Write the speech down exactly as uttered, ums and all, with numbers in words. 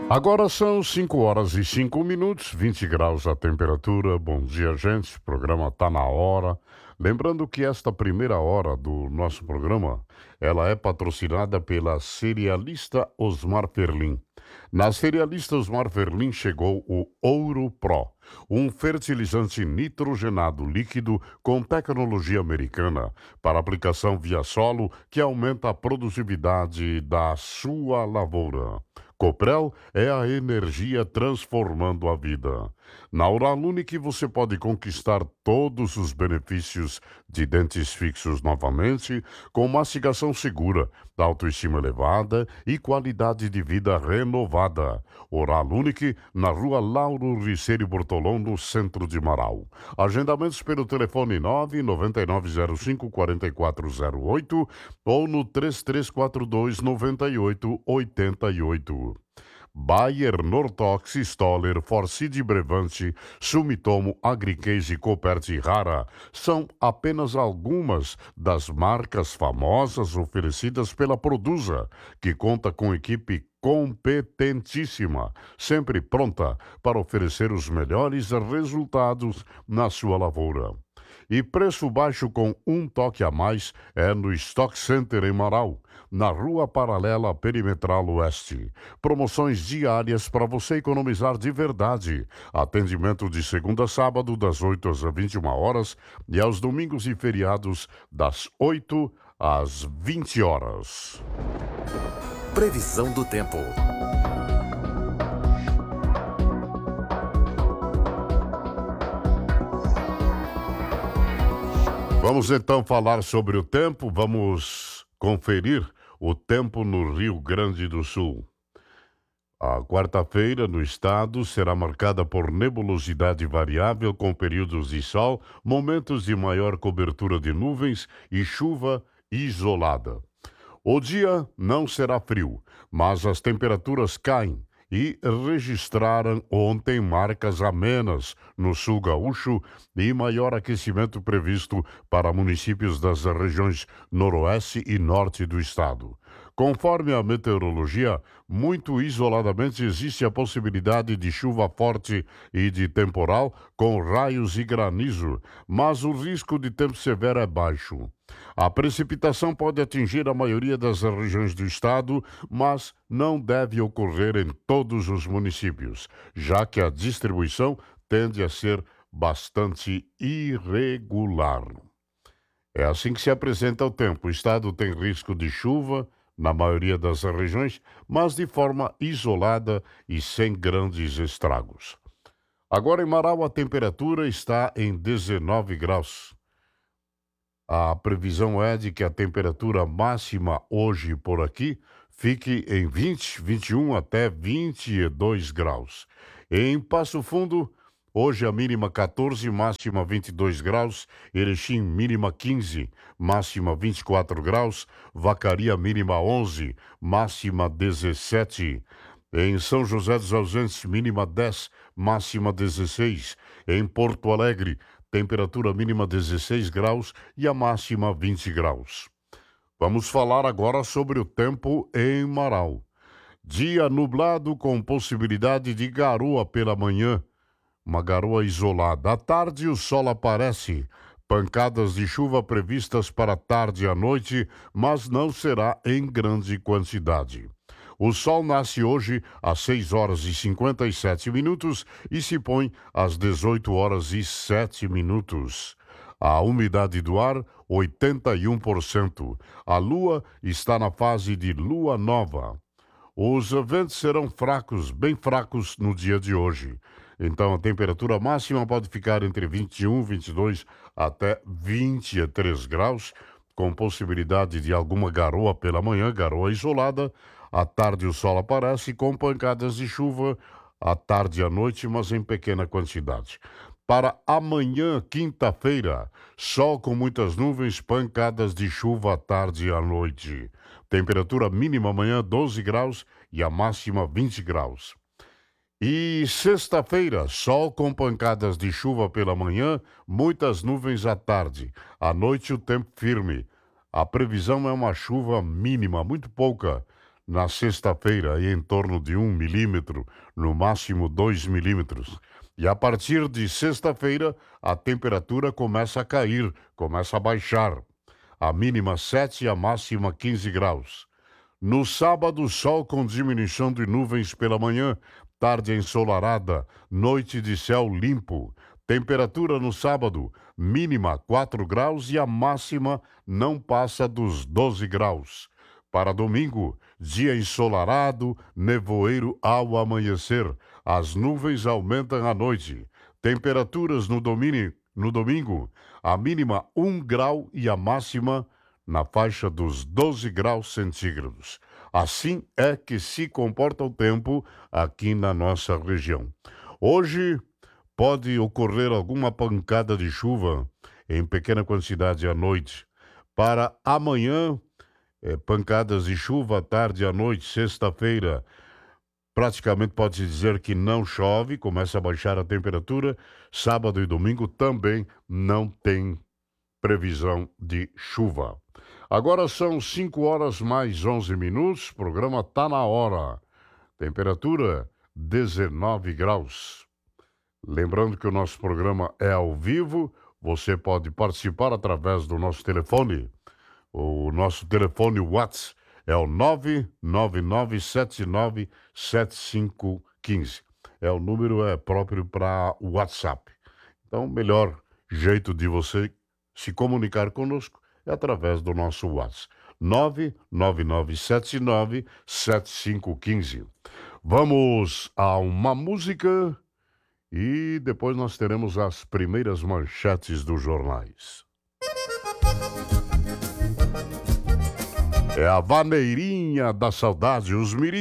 Agora são cinco horas e cinco minutos, vinte graus a temperatura. Bom dia, gente. O programa tá na hora. Lembrando que esta primeira hora do nosso programa, ela é patrocinada pela cerealista Osmar Ferlin. Na cerealista Osmar Ferlin chegou o Ouro Pro, um fertilizante nitrogenado líquido com tecnologia americana para aplicação via solo que aumenta a produtividade da sua lavoura. Coprel é a energia transformando a vida. Na Uralunic você pode conquistar todos os benefícios de dentes fixos novamente, com mastigação segura, autoestima elevada e qualidade de vida renovada. Uralunic, na rua Lauro Riceri Bortolão, no centro de Marau. Agendamentos pelo telefone nove nove nove zero cinco quatro quatro zero oito ou no três três quatro dois nove oito oito oito. Bayer, Nortox, Stoller, Forcid Brevante, Sumitomo, Agricase, Copert e Rara são apenas algumas das marcas famosas oferecidas pela Produsa, que conta com equipe competentíssima, sempre pronta para oferecer os melhores resultados na sua lavoura. E preço baixo com um toque a mais é no Stock Center em Marau, na Rua Paralela Perimetral Oeste. Promoções diárias para você economizar de verdade. Atendimento de segunda a sábado, das oito às vinte e uma horas, e aos domingos e feriados, das oito às vinte horas. Previsão do tempo. Vamos então falar sobre o tempo, vamos conferir o tempo no Rio Grande do Sul. A quarta-feira no estado será marcada por nebulosidade variável com períodos de sol, momentos de maior cobertura de nuvens e chuva isolada. O dia não será frio, mas as temperaturas caem e registraram ontem marcas amenas no sul gaúcho e maior aquecimento previsto para municípios das regiões noroeste e norte do estado. Conforme a meteorologia, muito isoladamente existe a possibilidade de chuva forte e de temporal com raios e granizo, mas o risco de tempo severo é baixo. A precipitação pode atingir a maioria das regiões do estado, mas não deve ocorrer em todos os municípios, já que a distribuição tende a ser bastante irregular. É assim que se apresenta o tempo. O estado tem risco de chuva na maioria das regiões, mas de forma isolada e sem grandes estragos. Agora em Marau a temperatura está em dezenove graus. A previsão é de que a temperatura máxima hoje por aqui fique em vinte, vinte e um até vinte e dois graus. Em Passo Fundo, hoje a mínima catorze, máxima vinte e dois graus. Erechim, mínima quinze, máxima vinte e quatro graus. Vacaria, mínima onze, máxima dezessete. Em São José dos Ausentes, mínima dez, máxima dezesseis. Em Porto Alegre, temperatura mínima dezesseis graus e a máxima vinte graus. Vamos falar agora sobre o tempo em Marau. Dia nublado com possibilidade de garoa pela manhã, uma garoa isolada. À tarde o sol aparece, pancadas de chuva previstas para tarde e à noite, mas não será em grande quantidade. O sol nasce hoje às seis horas e cinquenta e sete minutos e se põe às dezoito horas e sete minutos. A umidade do ar, oitenta e um por cento. A lua está na fase de lua nova. Os ventos serão fracos, bem fracos no dia de hoje. Então a temperatura máxima pode ficar entre vinte e um, vinte e dois até vinte e três graus, com possibilidade de alguma garoa pela manhã, garoa isolada. À tarde o sol aparece com pancadas de chuva à tarde e à noite, mas em pequena quantidade. Para amanhã, quinta-feira, sol com muitas nuvens, pancadas de chuva à tarde e à noite. Temperatura mínima amanhã doze graus e a máxima vinte graus. E sexta-feira, sol com pancadas de chuva pela manhã, muitas nuvens à tarde. À noite o tempo firme. A previsão é uma chuva mínima, muito pouca, na sexta-feira, aí em torno de um milímetro, no máximo dois milímetros. E a partir de sexta-feira, a temperatura começa a cair, começa a baixar. A mínima sete e a máxima quinze graus. No sábado, sol com diminuição de nuvens pela manhã, tarde ensolarada, noite de céu limpo. Temperatura no sábado, mínima quatro graus e a máxima não passa dos doze graus. Para domingo, dia ensolarado, nevoeiro ao amanhecer. As nuvens aumentam à noite. Temperaturas no, domínio, no domingo, a mínima um grau e a máxima na faixa dos doze graus centígrados. Assim é que se comporta o tempo aqui na nossa região. Hoje pode ocorrer alguma pancada de chuva em pequena quantidade à noite. Para amanhã, é, pancadas de chuva à tarde e à noite, sexta-feira, praticamente pode-se dizer que não chove, começa a baixar a temperatura. Sábado e domingo também não tem previsão de chuva. Agora são cinco horas mais onze minutos, o programa tá na hora. Temperatura dezenove graus. Lembrando que o nosso programa é ao vivo, você pode participar através do nosso telefone. O nosso telefone WhatsApp é o nove nove nove sete nove sete cinco um cinco. É, o número é próprio para o WhatsApp. Então, o melhor jeito de você se comunicar conosco é através do nosso WhatsApp. nove nove nove sete nove sete cinco um cinco. Vamos a uma música e depois nós teremos as primeiras manchetes dos jornais. É a Vaneirinha da Saudade, os mirim